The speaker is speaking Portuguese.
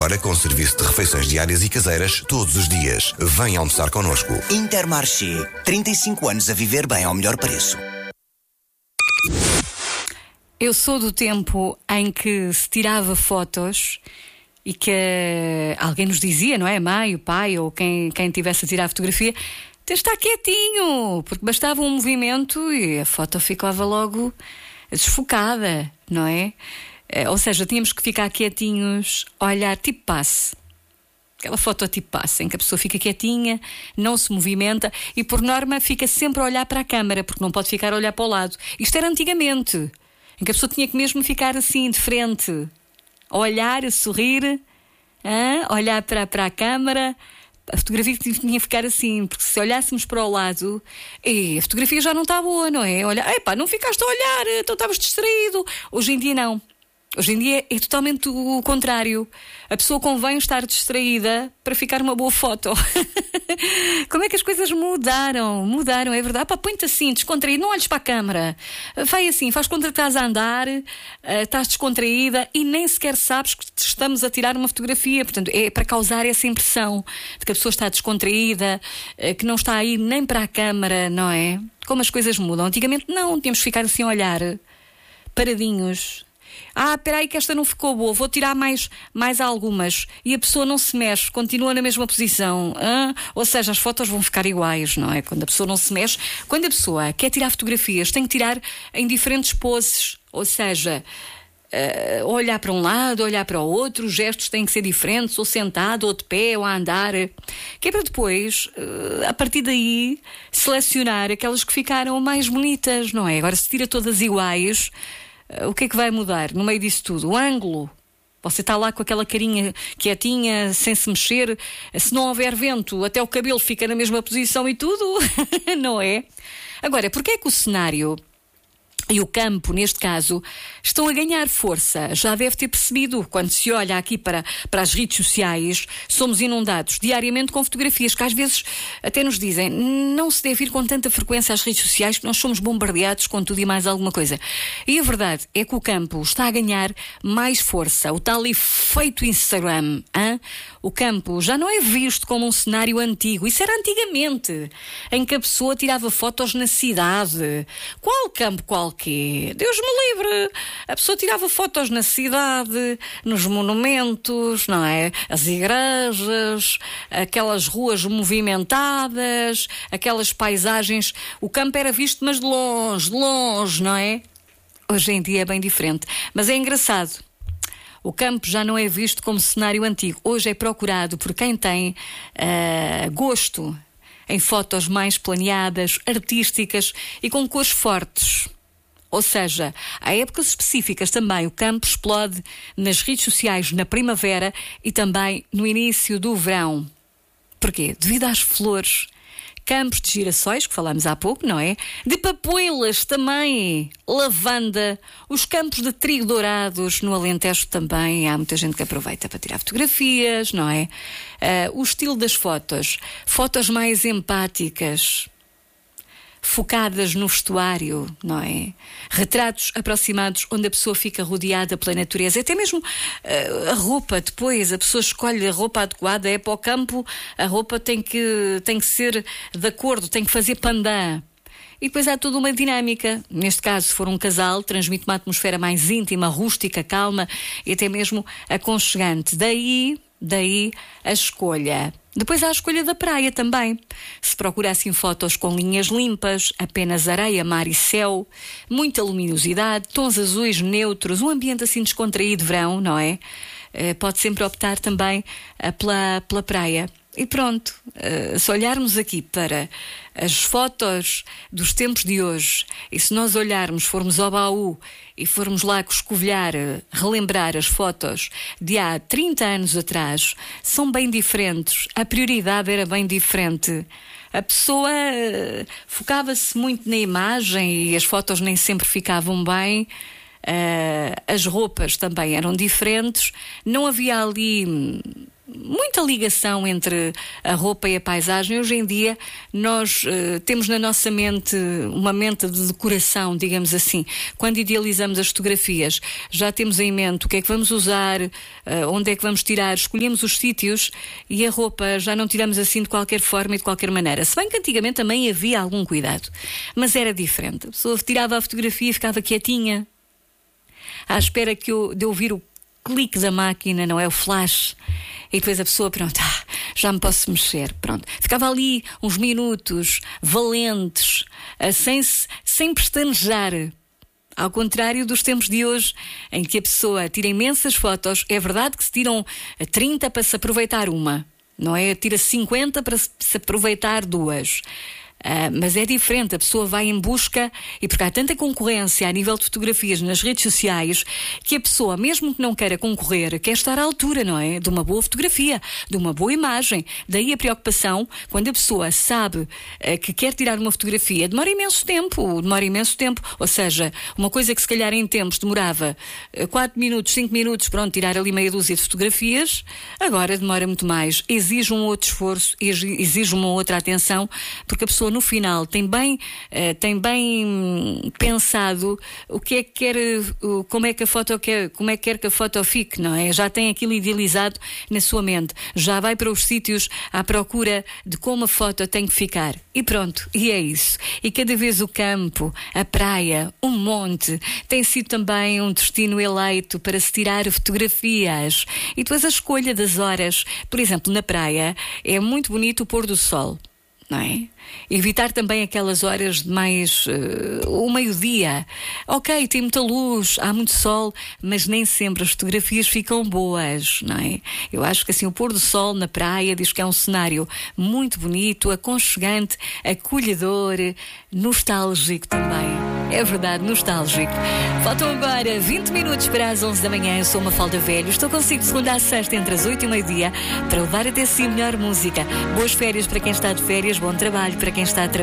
Agora com serviço de refeições diárias e caseiras todos os dias. Venha almoçar connosco. Intermarché. 35 anos a viver bem ao melhor preço. Eu sou do tempo em que se tirava fotos e que alguém nos dizia, não é? A mãe, o pai ou quem tivesse a tirar a fotografia, tens de estar quietinho, porque bastava um movimento e a foto ficava logo desfocada, não é? Ou seja, tínhamos que ficar quietinhos, olhar tipo passe. Aquela foto tipo passe, em que a pessoa fica quietinha, não se movimenta e por norma fica sempre a olhar para a câmara, porque não pode ficar a olhar para o lado. Isto era antigamente, em que a pessoa tinha que mesmo ficar assim, de frente, a olhar, a sorrir, a olhar para a câmara. A fotografia tinha que ficar assim, porque se olhássemos para o lado, a fotografia já não está boa, não é? Olha, epá, não ficaste a olhar, então estavas distraído. Hoje em dia não. Hoje em dia é totalmente o contrário. A pessoa convém estar distraída para ficar uma boa foto. Como é que as coisas mudaram? Mudaram, é verdade. Pá, põe-te assim, descontraído, não olhes para a câmara. Vai assim, faz conta que estás a andar, estás descontraída e nem sequer sabes que te estamos a tirar uma fotografia. Portanto, é para causar essa impressão de que a pessoa está descontraída, que não está aí nem para a câmara, não é? Como as coisas mudam. Antigamente não, tínhamos que ficar assim a olhar, paradinhos. Espera aí que esta não ficou boa, vou tirar mais algumas. E a pessoa não se mexe, continua na mesma posição. Ou seja, as fotos vão ficar iguais, não é? Quando a pessoa não se mexe. Quando a pessoa quer tirar fotografias, tem que tirar em diferentes poses. Ou seja, olhar para um lado, olhar para o outro, os gestos têm que ser diferentes, ou sentado, ou de pé, ou a andar. Que é para depois, a partir daí, selecionar aquelas que ficaram mais bonitas, não é? Agora, se tira todas iguais, o que é que vai mudar no meio disso tudo? O ângulo. Você está lá com aquela carinha quietinha, sem se mexer. Se não houver vento, até o cabelo fica na mesma posição e tudo. Não é? Agora, porque é que o cenário e o campo, neste caso, estão a ganhar força? Já deve ter percebido, quando se olha aqui para as redes sociais, somos inundados diariamente com fotografias que às vezes até nos dizem não se deve ir com tanta frequência às redes sociais porque nós somos bombardeados com tudo e mais alguma coisa. E a verdade é que o campo está a ganhar mais força. O tal efeito Instagram, o campo já não é visto como um cenário antigo. Isso era antigamente, em que a pessoa tirava fotos na cidade. Qual campo qualquer? Deus me livre! A pessoa tirava fotos na cidade, nos monumentos, não é? As igrejas, aquelas ruas movimentadas, aquelas paisagens. O campo era visto, mas de longe, não é? Hoje em dia é bem diferente. Mas é engraçado. O campo já não é visto como cenário antigo. Hoje é procurado por quem tem gosto em fotos mais planeadas, artísticas e com cores fortes. Ou seja, há épocas específicas também. O campo explode nas redes sociais na primavera e também no início do verão. Porquê? Devido às flores. Campos de girassóis, que falámos há pouco, não é? De papoilas também, lavanda, os campos de trigo dourados no Alentejo também. Há muita gente que aproveita para tirar fotografias, não é? O estilo das fotos mais empáticas, focadas no vestuário, não é? Retratos aproximados onde a pessoa fica rodeada pela natureza. Até mesmo a roupa, depois a pessoa escolhe a roupa adequada, é para o campo, a roupa tem que ser de acordo, tem que fazer pandan. E depois há toda uma dinâmica. Neste caso, se for um casal, transmite uma atmosfera mais íntima, rústica, calma e até mesmo aconchegante. Daí a escolha. Depois há a escolha da praia também. Se procura assim fotos com linhas limpas, apenas areia, mar e céu, muita luminosidade, tons azuis neutros, um ambiente assim descontraído de verão, não é? Pode sempre optar também pela praia. E pronto, se olharmos aqui para as fotos dos tempos de hoje, e se nós olharmos, formos ao baú e formos lá escovilhar, relembrar as fotos de há 30 anos atrás, são bem diferentes. A prioridade era bem diferente. A pessoa focava-se muito na imagem e as fotos nem sempre ficavam bem. As roupas também eram diferentes. Não havia ali muita ligação entre a roupa e a paisagem. Hoje em dia nós temos na nossa mente uma mente de decoração, digamos assim. Quando idealizamos as fotografias, já temos em mente o que é que vamos usar, onde é que vamos tirar, escolhemos os sítios, e a roupa já não tiramos assim de qualquer forma e de qualquer maneira. Se bem que antigamente também havia algum cuidado, mas era diferente. A pessoa tirava a fotografia e ficava quietinha, à espera de ouvir o clique da máquina, não é? O flash. E depois a pessoa, pronto, já me posso mexer. Pronto. Ficava ali uns minutos valentes, sem pestanejar. Ao contrário dos tempos de hoje, em que a pessoa tira imensas fotos. É verdade que se tiram 30 para se aproveitar uma, não é? Tira 50 para se aproveitar duas. Mas é diferente, a pessoa vai em busca, e porque há tanta concorrência a nível de fotografias nas redes sociais, que a pessoa, mesmo que não queira concorrer, quer estar à altura, não é? De uma boa fotografia, de uma boa imagem. Daí a preocupação, quando a pessoa sabe que quer tirar uma fotografia, demora imenso tempo. Ou seja, uma coisa que se calhar em tempos demorava 4 minutos, 5 minutos, pronto, tirar ali meia dúzia de fotografias, agora demora muito mais. Exige um outro esforço, exige uma outra atenção, porque a pessoa no final tem bem pensado o que é que quer, como é que quer que a foto fique, não é? Já tem aquilo idealizado na sua mente, já vai para os sítios à procura de como a foto tem que ficar, e pronto, e é isso. E cada vez o campo, a praia, o monte tem sido também um destino eleito para se tirar fotografias. E depois a escolha das horas, por exemplo, na praia é muito bonito o pôr do sol, não é? Evitar também aquelas horas de mais o meio-dia. Ok, tem muita luz, há muito sol, mas nem sempre as fotografias ficam boas, não é? Eu acho que assim o pôr do sol na praia diz que é um cenário muito bonito, aconchegante, acolhedor, nostálgico também. É verdade, nostálgico. Faltam agora 20 minutos para as 11 da manhã. Eu sou Mafalda Velho. Estou consigo de segunda a sexta entre as 8 e meio-dia para levar até si a melhor música. Boas férias para quem está de férias, bom trabalho para quem está a trabalhar.